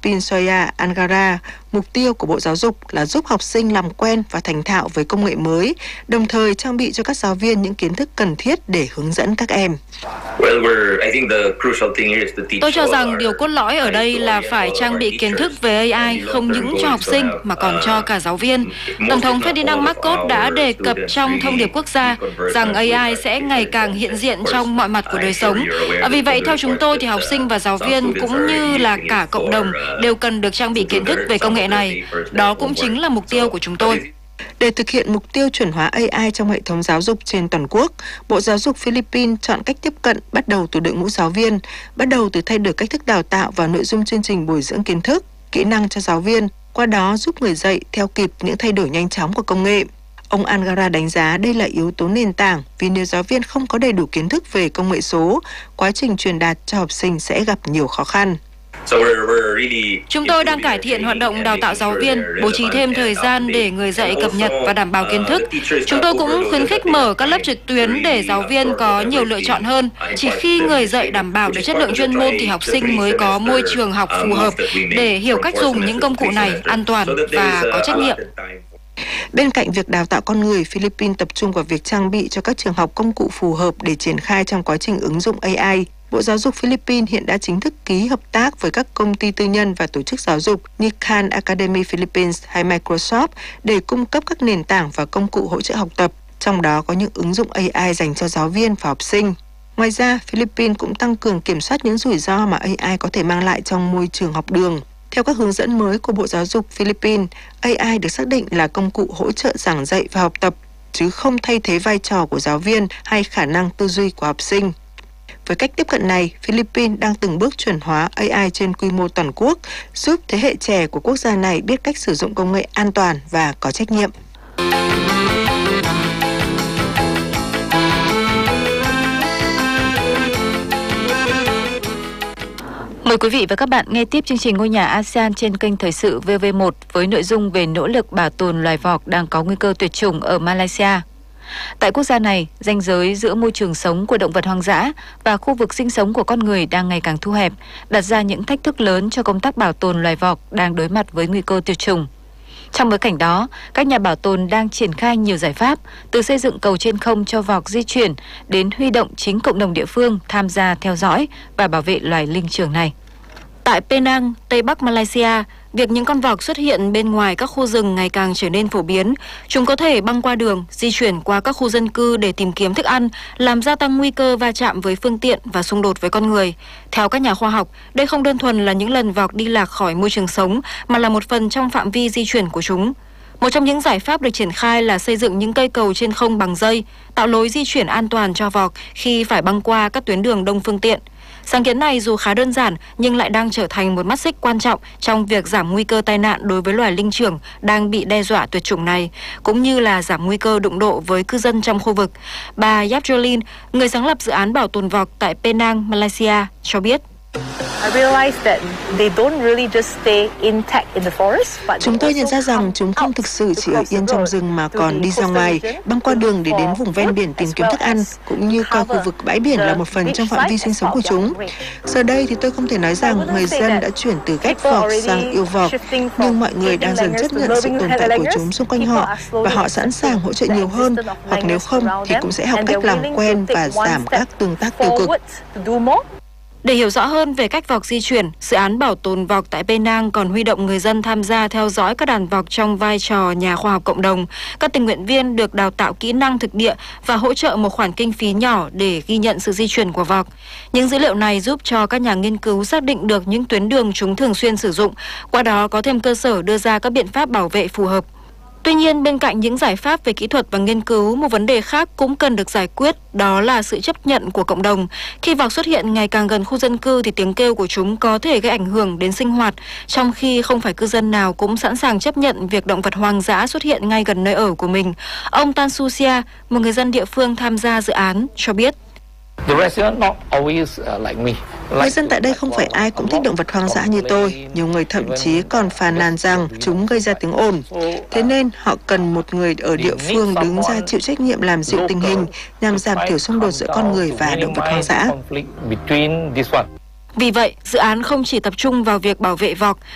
Philippines Zoya Angara, mục tiêu của Bộ Giáo dục là giúp học sinh làm quen và thành thạo với công nghệ mới, đồng thời trang bị cho các giáo viên những kiến thức cần thiết để hướng dẫn các em. Tôi cho rằng điều cốt lõi ở đây là phải trang bị kiến thức về AI không những cho học sinh mà còn cho cả giáo viên. Tổng thống Ferdinand Marcos đã đề cập trong thông điệp quốc gia rằng AI sẽ ngày càng hiện diện trong mọi mặt của đời sống. Vì vậy, theo chúng tôi thì học sinh và giáo viên cũng như là cả cộng đồng đều cần được trang bị kiến thức về công nghệ này. Đó cũng chính là mục tiêu của chúng tôi. Để thực hiện mục tiêu chuẩn hóa AI trong hệ thống giáo dục trên toàn quốc, Bộ Giáo dục Philippines chọn cách tiếp cận bắt đầu từ đội ngũ giáo viên, bắt đầu từ thay đổi cách thức đào tạo và nội dung chương trình bồi dưỡng kiến thức, kỹ năng cho giáo viên, qua đó giúp người dạy theo kịp những thay đổi nhanh chóng của công nghệ. Ông Angara đánh giá đây là yếu tố nền tảng vì nếu giáo viên không có đầy đủ kiến thức về công nghệ số, quá trình truyền đạt cho học sinh sẽ gặp nhiều khó khăn. Chúng tôi đang cải thiện hoạt động đào tạo giáo viên, bố trí thêm thời gian để người dạy cập nhật và đảm bảo kiến thức. Chúng tôi cũng khuyến khích mở các lớp trực tuyến để giáo viên có nhiều lựa chọn hơn. Chỉ khi người dạy đảm bảo được chất lượng chuyên môn thì học sinh mới có môi trường học phù hợp để hiểu cách dùng những công cụ này an toàn và có trách nhiệm. Bên cạnh việc đào tạo con người, Philippines tập trung vào việc trang bị cho các trường học công cụ phù hợp để triển khai trong quá trình ứng dụng AI. Bộ Giáo dục Philippines hiện đã chính thức ký hợp tác với các công ty tư nhân và tổ chức giáo dục như Khan Academy Philippines hay Microsoft để cung cấp các nền tảng và công cụ hỗ trợ học tập, trong đó có những ứng dụng AI dành cho giáo viên và học sinh. Ngoài ra, Philippines cũng tăng cường kiểm soát những rủi ro mà AI có thể mang lại trong môi trường học đường. Theo các hướng dẫn mới của Bộ Giáo dục Philippines, AI được xác định là công cụ hỗ trợ giảng dạy và học tập, chứ không thay thế vai trò của giáo viên hay khả năng tư duy của học sinh. Với cách tiếp cận này, Philippines đang từng bước chuẩn hóa AI trên quy mô toàn quốc, giúp thế hệ trẻ của quốc gia này biết cách sử dụng công nghệ an toàn và có trách nhiệm. Mời quý vị và các bạn nghe tiếp chương trình Ngôi nhà ASEAN trên kênh Thời sự VV1 với nội dung về nỗ lực bảo tồn loài vọc đang có nguy cơ tuyệt chủng ở Malaysia. Tại quốc gia này, ranh giới giữa môi trường sống của động vật hoang dã và khu vực sinh sống của con người đang ngày càng thu hẹp, đặt ra những thách thức lớn cho công tác bảo tồn loài vọc đang đối mặt với nguy cơ tuyệt chủng. Trong bối cảnh đó, các nhà bảo tồn đang triển khai nhiều giải pháp, từ xây dựng cầu trên không cho vọc di chuyển đến huy động chính cộng đồng địa phương tham gia theo dõi và bảo vệ loài linh trưởng này. Tại Penang, Tây Bắc Malaysia, việc những con vọc xuất hiện bên ngoài các khu rừng ngày càng trở nên phổ biến. Chúng có thể băng qua đường, di chuyển qua các khu dân cư để tìm kiếm thức ăn, làm gia tăng nguy cơ va chạm với phương tiện và xung đột với con người. Theo các nhà khoa học, đây không đơn thuần là những lần vọc đi lạc khỏi môi trường sống, mà là một phần trong phạm vi di chuyển của chúng. Một trong những giải pháp được triển khai là xây dựng những cây cầu trên không bằng dây, tạo lối di chuyển an toàn cho vọc khi phải băng qua các tuyến đường đông phương tiện. Sáng kiến này dù khá đơn giản nhưng lại đang trở thành một mắt xích quan trọng trong việc giảm nguy cơ tai nạn đối với loài linh trưởng đang bị đe dọa tuyệt chủng này, cũng như là giảm nguy cơ đụng độ với cư dân trong khu vực. Bà Yap Jolin, người sáng lập dự án bảo tồn vọc tại Penang, Malaysia, cho biết. Chúng tôi nhận ra rằng chúng không thực sự chỉ ở yên trong rừng mà còn đi ra ngoài, băng qua đường để đến vùng ven biển tìm kiếm thức ăn, cũng như coi khu vực bãi biển là một phần trong phạm vi sinh sống của chúng. Giờ đây thì tôi không thể nói rằng người dân đã chuyển từ ghét vọc sang yêu vọc, nhưng mọi người đang dần chấp nhận sự tồn tại của chúng xung quanh họ và họ sẵn sàng hỗ trợ nhiều hơn, hoặc nếu không thì cũng sẽ học cách làm quen và giảm các tương tác tiêu cực. Để hiểu rõ hơn về cách vọc di chuyển, dự án bảo tồn vọc tại Penang còn huy động người dân tham gia theo dõi các đàn vọc trong vai trò nhà khoa học cộng đồng. Các tình nguyện viên được đào tạo kỹ năng thực địa và hỗ trợ một khoản kinh phí nhỏ để ghi nhận sự di chuyển của vọc. Những dữ liệu này giúp cho các nhà nghiên cứu xác định được những tuyến đường chúng thường xuyên sử dụng, qua đó có thêm cơ sở đưa ra các biện pháp bảo vệ phù hợp. Tuy nhiên, bên cạnh những giải pháp về kỹ thuật và nghiên cứu, một vấn đề khác cũng cần được giải quyết, đó là sự chấp nhận của cộng đồng. Khi vọc xuất hiện ngày càng gần khu dân cư thì tiếng kêu của chúng có thể gây ảnh hưởng đến sinh hoạt, trong khi không phải cư dân nào cũng sẵn sàng chấp nhận việc động vật hoang dã xuất hiện ngay gần nơi ở của mình. Ông Tan Susia, một người dân địa phương tham gia dự án, cho biết. Người dân tại đây không phải ai cũng thích động vật hoang dã như tôi. Nhiều người thậm chí còn phàn nàn rằng chúng gây ra tiếng ồn. Thế nên họ cần một người ở địa phương đứng ra chịu trách nhiệm làm dịu tình hình nhằm giảm thiểu xung đột giữa con người và động vật hoang dã. Vì vậy, dự án không chỉ tập trung vào việc bảo vệ vọc